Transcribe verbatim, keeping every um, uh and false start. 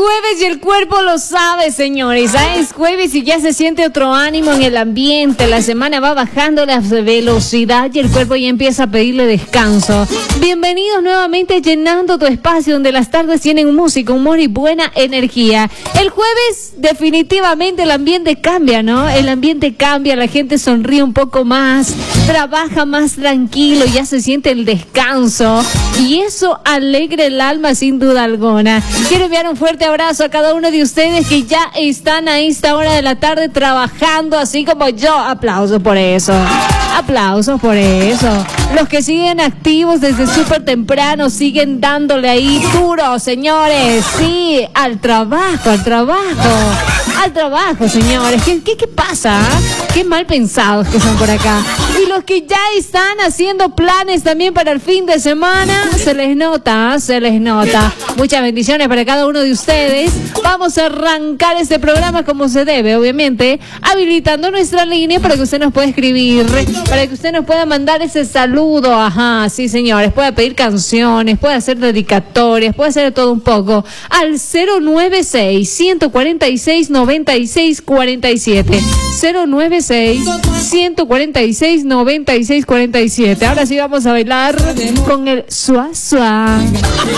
jueves y el cuerpo lo sabe, señores. ¿Ah? Es jueves y ya se siente otro ánimo en el ambiente. La semana va bajando la velocidad y el cuerpo ya empieza a pedirle descanso. Bienvenidos nuevamente llenando tu espacio donde las tardes tienen música, humor y buena energía. El jueves definitivamente el ambiente cambia, ¿no? El ambiente cambia, la gente sonríe un poco más, trabaja más tranquilo, ya se siente el descanso y eso alegra el alma sin duda alguna. Quiero enviar un fuerte abrazo a cada uno de ustedes que ya están a esta hora de la tarde trabajando así como yo. Aplausos por eso. Aplausos por eso. Los que siguen activos desde súper temprano, siguen dándole ahí duro, señores. Sí, al trabajo, al trabajo. Al trabajo, señores. ¿Qué, qué, qué pasa? Qué mal pensados que son por acá. Y los que ya están haciendo planes también para el fin de semana, se les nota, se les nota. Muchas bendiciones para cada uno de ustedes. Vamos a arrancar este programa como se debe, obviamente, habilitando nuestra línea para que usted nos pueda escribir, para que usted nos pueda mandar ese saludo. Ajá, sí, señores. Puede pedir canciones, puede hacer dedicatorias, puede hacer de todo un poco. Al cero nueve seis, uno cuatro seis, nueve seis cuatro siete. cero nueve seis, uno cuatro seis, nueve seis cuatro siete. Ahora sí vamos a bailar con el Suá Suá.